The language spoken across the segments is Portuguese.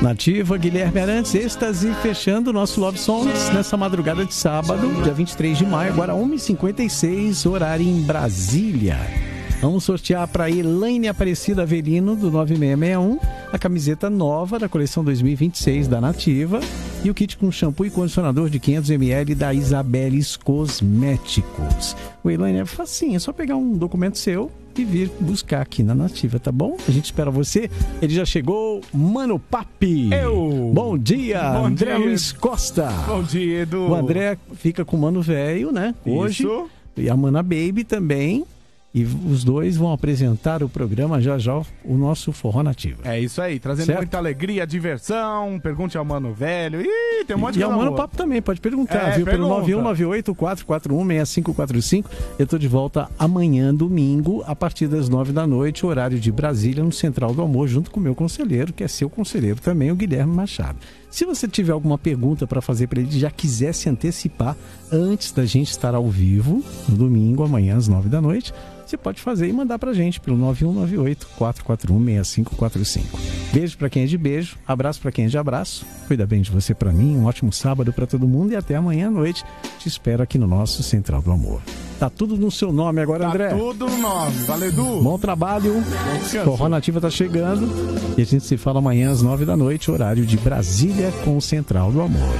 Nativa, Guilherme Arantes, êxtase, fechando o nosso Love Songs nessa madrugada de sábado, dia 23 de maio, agora 1h56, horário em Brasília. Vamos sortear para Elaine Aparecida Avelino, do 9661, a camiseta nova da coleção 2026 da Nativa e o kit com shampoo e condicionador de 500ml da Isabeles Cosméticos. O Elaine é facinho, é só pegar um documento seu e vir buscar aqui na Nativa, tá bom? A gente espera você. Ele já chegou, Mano Papi. Bom dia, bom André dia. Luiz Costa. Bom dia, Edu. O André fica com o Mano Velho, né? Hoje. Isso. E a Mana Baby também. E os dois vão apresentar o programa já, o nosso Forró Nativo. É isso aí, trazendo muita alegria, diversão. Pergunte ao Mano Velho. Ih, tem um monte de coisa. E ao Mano Papo também, pode perguntar, viu? Pelo 9198-441-6545. Eu tô de volta amanhã, domingo, a partir das 9 da noite, horário de Brasília, no Central do Amor, junto com o meu conselheiro, que é seu conselheiro também, o Guilherme Machado. Se você tiver alguma pergunta para fazer para ele, já quiser se antecipar antes da gente estar ao vivo, no domingo, amanhã, às 9 da noite, você pode fazer e mandar pra gente pelo 9198-441-6545. Beijo pra quem é de beijo, abraço pra quem é de abraço. Cuida bem de você pra mim, um ótimo sábado pra todo mundo e até amanhã à noite. Te espero aqui no nosso Central do Amor. Tá tudo no seu nome agora, André? Tá tudo no nome. Valeu, Edu. Bom trabalho. Forró Nativa tá chegando e a gente se fala amanhã às 9 da noite, horário de Brasília com o Central do Amor.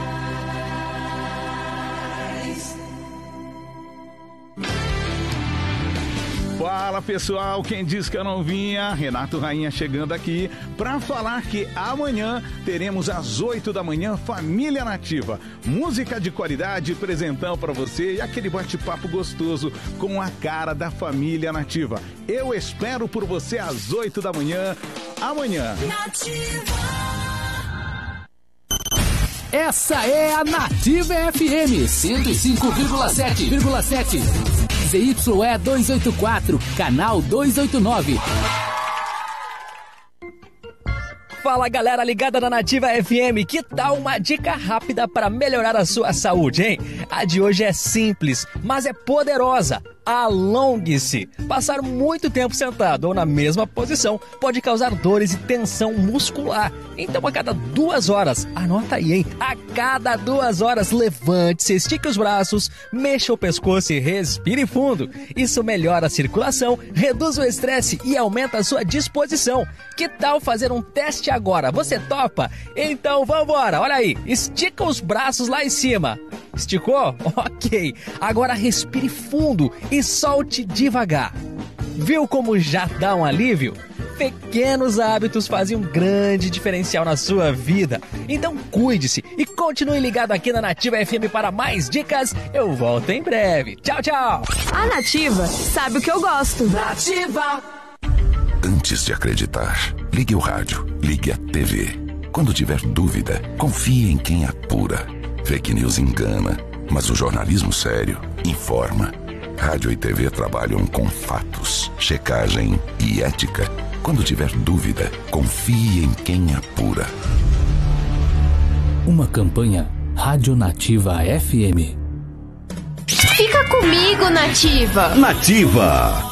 Fala pessoal, quem disse que eu não vinha? Renato Rainha chegando aqui para falar que amanhã teremos às 8 da manhã Família Nativa. Música de qualidade, presentão para você e aquele bate-papo gostoso com a cara da Família Nativa. Eu espero por você às 8 da manhã amanhã. Essa é a Nativa FM 105,7. ZYE 284, canal 289. Fala galera ligada na Nativa FM, que tal uma dica rápida para melhorar a sua saúde, hein? A de hoje é simples, mas é poderosa. Alongue-se. Passar muito tempo sentado ou na mesma posição pode causar dores e tensão muscular. Então a cada 2 horas, anota aí, hein? A cada 2 horas, levante-se, estique os braços, mexa o pescoço e respire fundo. Isso melhora a circulação, reduz o estresse e aumenta a sua disposição. Que tal fazer um teste agora? Você topa? Então vambora, olha aí, estica os braços lá em cima. Esticou? Ok. Agora respire fundo e solte devagar. Viu como já dá um alívio? Pequenos hábitos fazem um grande diferencial na sua vida. Então cuide-se e continue ligado aqui na Nativa FM para mais dicas. Eu volto em breve. Tchau, tchau. A Nativa sabe o que eu gosto. Nativa. Antes de acreditar, ligue o rádio, ligue a TV. Quando tiver dúvida, confie em quem apura. Fake news engana, mas o jornalismo sério informa. Rádio e TV trabalham com fatos, checagem e ética. Quando tiver dúvida, confie em quem apura. Uma campanha Rádio Nativa FM. Fica comigo, Nativa. Nativa.